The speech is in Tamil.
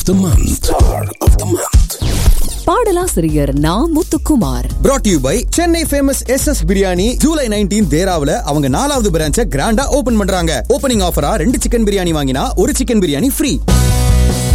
the month. Star of the month. பாடலாசிரியர் நா. Muthukumar. brought to you by Chennai famous SS biryani July 19 தேராவுல அவங்க 4வது பிரான்ச்சை கிராண்டா ஓபன் பண்றாங்க. ஓபனிங் ஆஃபரா 2 சிக்கன் பிரியாணி வாங்கினா 1 சிக்கன் பிரியாணி ஃப்ரீ.